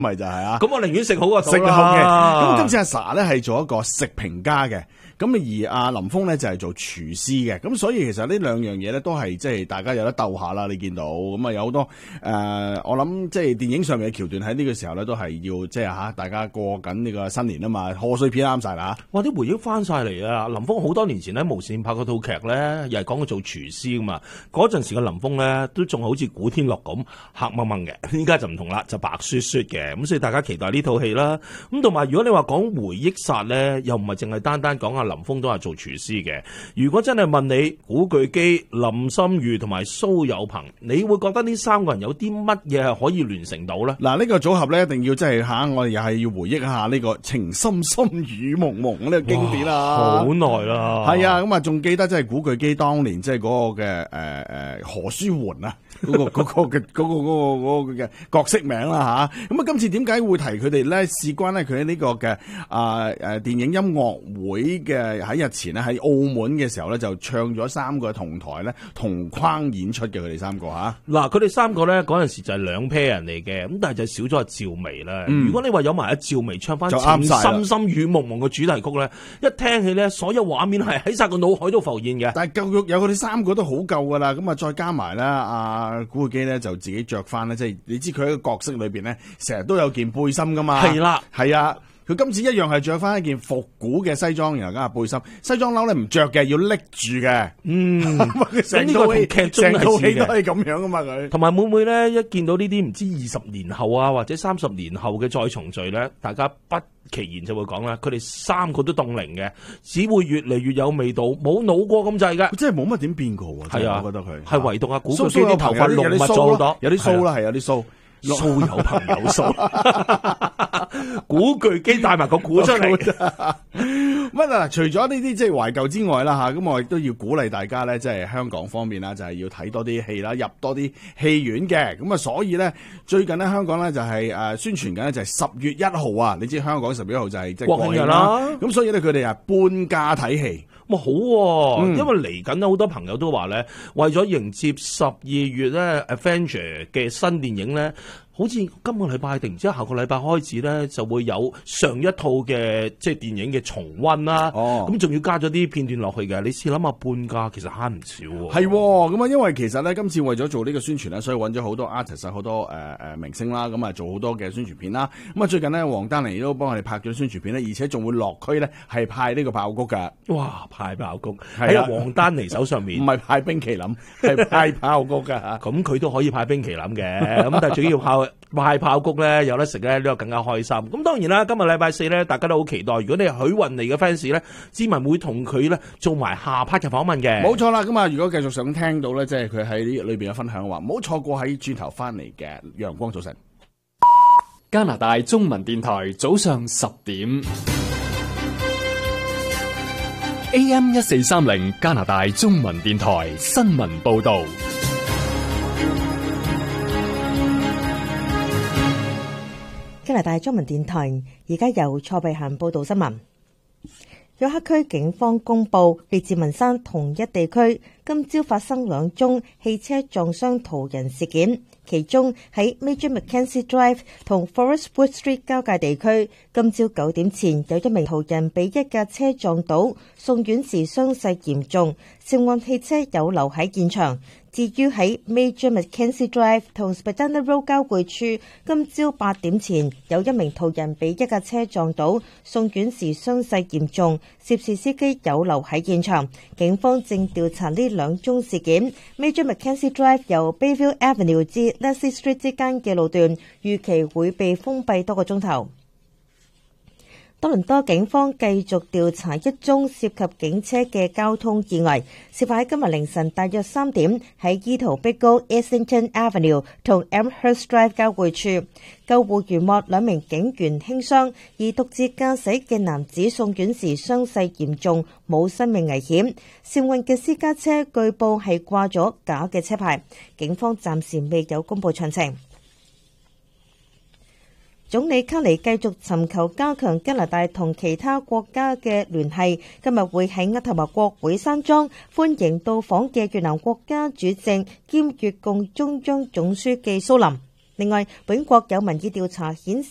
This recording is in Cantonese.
咪就係啊。 咁我寧願食好過食得好嘅。咁今次阿 Sa 咧係做一個食評家嘅。咁而阿林峰咧就係做廚師嘅，咁所以其實呢兩樣嘢咧都係即係大家有得鬥下啦。你見到咁啊有好多我諗即係電影上面嘅橋段喺呢個時候咧都係要即係嚇大家過緊呢個新年啊嘛，賀歲片啱晒啦嚇。 哇！啲回憶翻晒嚟啊！林峰好多年前咧無線拍嗰套劇咧，又係講佢做廚師噶嘛。嗰陣時嘅林峰咧都仲好似古天樂咁黑掹掹嘅，依家就唔同啦，就白雪雪嘅。咁所以大家期待呢套戲啦。咁同埋如果你話講回憶殺咧，又唔係淨係單單講阿林峰都係做廚師嘅。如果真係問你古巨基、林心如同埋蘇有朋，你會覺得呢三個人有啲乜嘢係可以聯成到咧？ 嗱，呢個組合咧一定要即係嚇，我哋又係要回憶一下呢個情深深雨濛濛呢個經典啊！ 好耐啦，係啊，咁啊仲記得即係古巨基當年即係嗰個嘅何書桓啊，嗰個嘅角色名啦嚇。咁啊今次點解會提佢哋咧？事關咧佢喺呢個嘅電影音樂會嘅喺日前咧喺澳門嘅時候咧就唱咗三個同台咧同框演出嘅佢哋三個嚇。 嗱，佢哋三個咧嗰陣時就係兩 pair 人嚟嘅，咁但係就少咗阿趙薇啦。如果你話有埋阿趙薇唱翻《情深深雨濛濛》嘅主題曲咧，一聽起咧所有畫面係喺晒個腦海度浮現嘅。 但係夠有佢哋三個都好夠噶啦，咁啊再加埋咧阿古巨基咧就自己着翻咧，即係你知佢喺個角色裏邊咧成日都有件背心噶嘛。 係啦， 係啊。佢今次一樣係着翻一件復古嘅西裝，然後加背心，西裝褸咧唔着嘅，要拎住嘅。成套戲劇中都係咁樣噶嘛佢。 同埋會唔會咧一見到呢啲唔知20年後啊或者30年後嘅再重聚咧，大家不其然就會講啦，佢哋三個都凍齡嘅，只會越嚟越有味道，冇老過咁滯㗎。 真係冇乜點變過喎。係啊，我覺得佢係唯獨阿古巨基啲頭髮濃密咗好多， 有啲鬚啦，係有啲鬚。 蘇有朋友蘇，古巨基帶埋個古出嚟。 乜啊？除咗呢啲即係懷舊之外啦吓，咁我亦都要鼓勵大家咧，即係香港方面啦，就係要睇多啲戲啦，入多啲戲院嘅。咁啊，所以咧最近咧香港咧就係宣傳緊咧就係10月1號啊！你知香港10月1號就係即係國慶啦。咁所以咧佢哋搬家睇戲。 哇好喎，因為嚟緊好多朋友都話咧，為咗迎接12月咧 Avenger 嘅新電影咧，好似今個禮拜定唔知下個禮拜開始咧，就會有上一套嘅即係電影嘅重溫啦。咁仲要加咗啲片段落去嘅。你試諗下搬家其實慳唔少喎。 係咁啊，因為其實咧今次為咗做呢個宣傳咧，所以揾咗好多 artist 好多明星啦，咁啊做好多嘅宣傳片啦。咁啊最近咧黃丹妮都幫我哋拍咗宣傳片咧，而且仲會落區咧係派呢個爆谷㗎。 哇！派爆谷喺黃丹妮手上面， 唔係派冰淇淋，係派爆谷㗎。 咁佢都可以派冰淇淋嘅，咁但係主要派爆谷咧，有得食咧，呢個更加開心。咁當然啦，今日禮拜4咧，大家都好期待。如果你係許韻妮嘅 fans 咧，志文會同佢咧做埋下 part 嘅訪問嘅。 冇錯啦，咁啊，如果繼續想聽到咧，即係佢喺呢裏邊嘅分享嘅話，唔好錯過喺轉頭翻嚟嘅陽光早晨。 加拿大中文電台早上10點。AM 1430加拿大中文電台新聞報道。 加拿大中文電台而家由蔡碧嫻報道新聞。約克區警方公布，列治文山同一地區今朝發生2宗汽車撞傷途人事件，其中喺 Major Mackenzie Drive 同 Forestwood Street 交界地區，今朝9點前有一名途人被一架車撞倒，送院時傷勢嚴重，涉案汽車有留喺現場。至於喺 Major Mackenzie Drive 同 Spadina Road 交匯處，今朝8點前有一名途人被一架車撞倒，送院時傷勢嚴重，涉事司機有留喺現場。警方正調查呢2宗事件。Major Mackenzie Drive 由 Bayview Avenue 至 Leslie Street 之間嘅路段，預期會被封閉多個鐘頭。多倫多警方繼續調查一宗涉及警車嘅交通意外，事發喺今日凌晨大約3點，喺伊圖碧高 Islington Avenue 同 Elmhurst Drive 交匯處。救護員獲2名警員輕傷，而獨自駕駛嘅男子送院時傷勢嚴重，冇生命危險。涉案嘅私家車據報係掛咗假嘅車牌，警方暫時未有公布詳情。總理卡尼繼續尋求加強加拿大同其他國家嘅聯繫，今日會喺渥太華國會山莊歡迎到訪嘅越南國家主席兼越共中央總書記蘇林。另外，本國有民意調查顯示